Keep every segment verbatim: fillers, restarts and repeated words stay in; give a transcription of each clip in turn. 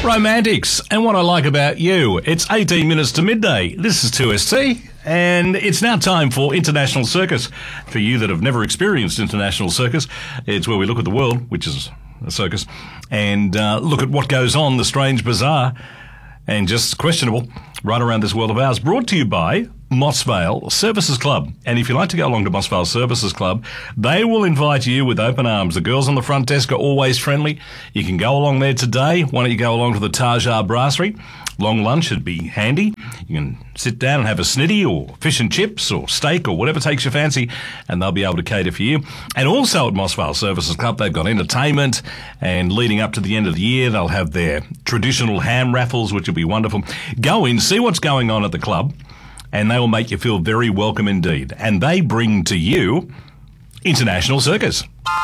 Romantics, and what I like about you. It's eighteen minutes to midday. This is two S T, and it's now time for International Circus. For you that have never experienced International Circus, it's where we look at the world, which is a circus, and uh, look at what goes on, the strange, bizarre, and just questionable right around this world of ours. Brought to you by Moss Vale Services Club. And if you like to go along to Moss Vale Services Club, they will invite you with open arms. The girls on the front desk are always friendly. You can go along there today. Why don't you go along to the Tajar Brasserie? Long lunch would be handy. You can sit down and have a snitty or fish and chips or steak or whatever takes your fancy, and they'll be able to cater for you. And also at Moss Vale Services Club, they've got entertainment, and leading up to the end of the year, they'll have their traditional ham raffles, which will be wonderful. Go in, see what's going on at the club, and they will make you feel very welcome indeed. And they bring to you International Circus.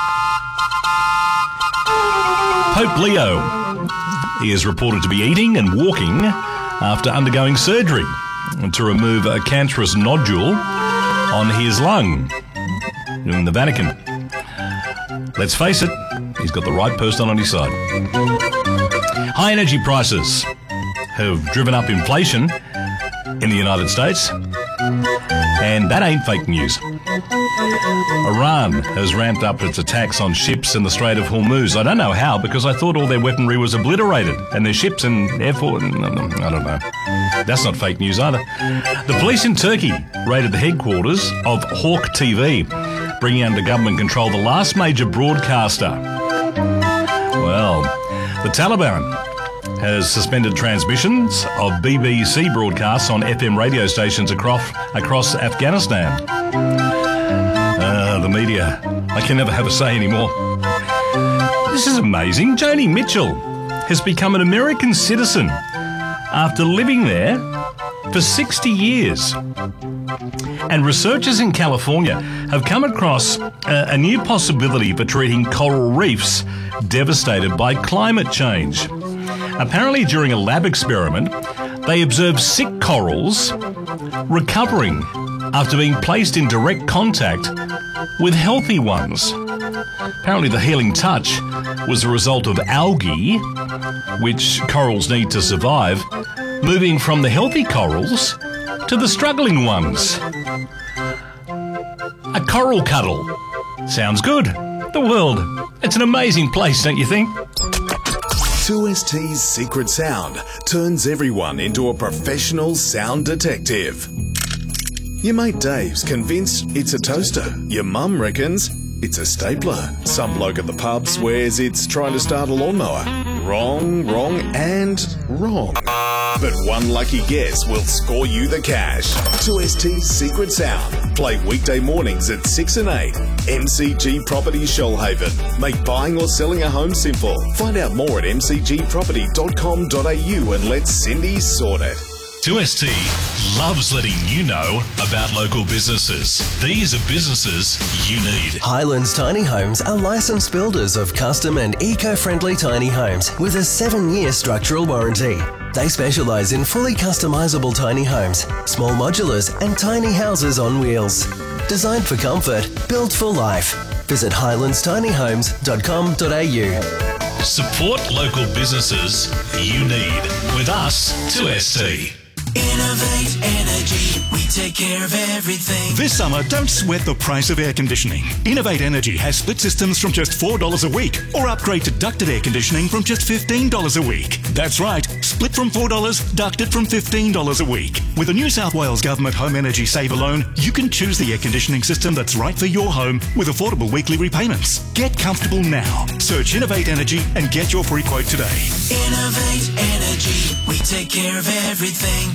Pope Leo. He is reported to be eating and walking after undergoing surgery to remove a cancerous nodule on his lung in the Vatican. Let's face it, he's got the right person on his side. High energy prices have driven up inflation in the United States, and that ain't fake news. Iran has ramped up its attacks on ships in the Strait of Hormuz. I don't know how, because I thought all their weaponry was obliterated, and their ships and air force, I don't know. That's not fake news either. The police in Turkey raided the headquarters of Hawk T V, bringing under government control the last major broadcaster. Well, the Taliban has suspended transmissions of B B C broadcasts on F M radio stations across, across Afghanistan. Uh, the media, I can never have a say anymore. This is amazing. Joni Mitchell has become an American citizen after living there for sixty years. And researchers in California have come across a, a new possibility for treating coral reefs devastated by climate change. Apparently, during a lab experiment, they observed sick corals recovering after being placed in direct contact with healthy ones. Apparently, the healing touch was a result of algae, which corals need to survive, moving from the healthy corals to the struggling ones. A coral cuddle. Sounds good. The world. It's an amazing place, don't you think? two S T's secret sound turns everyone into a professional sound detective. Your mate Dave's convinced it's a toaster. Your mum reckons it's a stapler. Some bloke at the pub swears it's trying to start a lawnmower. Wrong, wrong, and wrong. But one lucky guess will score you the cash. two S T's secret sound. Play weekday mornings at six and eight. M C G Property Shoalhaven. Make buying or selling a home simple. Find out more at m c g property dot com dot a u and let Cindy sort it. two S T loves letting you know about local businesses. These are businesses you need. Highlands Tiny Homes are licensed builders of custom and eco-friendly tiny homes with a seven-year structural warranty. They specialise in fully customisable tiny homes, small modulars and tiny houses on wheels. Designed for comfort, built for life. Visit highlands tiny homes dot com dot a u. Support local businesses you need. With us, two S T. Innovate Energy, we take care of everything. This summer, don't sweat the price of air conditioning. Innovate Energy has split systems from just four dollars a week, or upgrade to ducted air conditioning from just fifteen dollars a week. That's right, split from four dollars, ducted from fifteen dollars a week. With a New South Wales Government Home Energy Saver loan, you can choose the air conditioning system that's right for your home with affordable weekly repayments. Get comfortable now. Search Innovate Energy and get your free quote today. Innovate Energy, we take care of everything.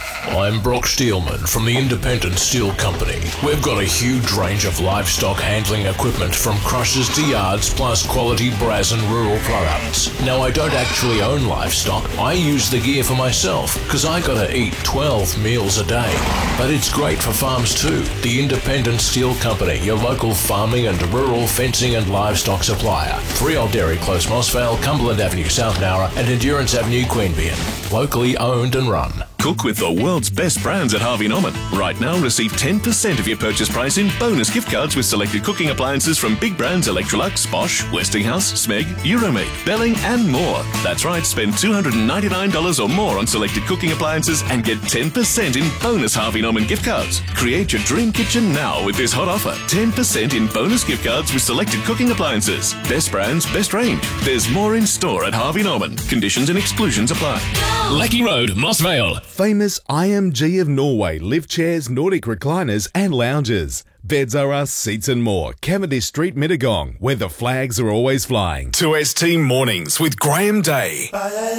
I'm Brock Steelman from the Independent Steel Company. We've got a huge range of livestock handling equipment from crushers to yards, plus quality brass and rural products. Now, I don't actually own livestock. I use the gear for myself because I gotta eat twelve meals a day. But it's great for farms too. The Independent Steel Company, your local farming and rural fencing and livestock supplier. three Old Dairy Close, Moss Vale, Cumberland Avenue, South Nowra, and Endurance Avenue, Queanbeyan. Locally owned and run. Cook with the world's best brands at Harvey Norman. Right now, receive ten percent of your purchase price in bonus gift cards with selected cooking appliances from big brands Electrolux, Bosch, Westinghouse, Smeg, Euromead, Belling and more. That's right, spend two hundred ninety-nine dollars or more on selected cooking appliances and get ten percent in bonus Harvey Norman gift cards. Create your dream kitchen now with this hot offer. ten percent in bonus gift cards with selected cooking appliances. Best brands, best range. There's more in store at Harvey Norman. Conditions and exclusions apply. Lecky Road, Moss Vale. Famous I M G of Norway lift chairs, Nordic recliners and lounges. Beds are us, seats and more. Cavendish Street, Mittagong, where the flags are always flying. two S T Mornings with Graham Day.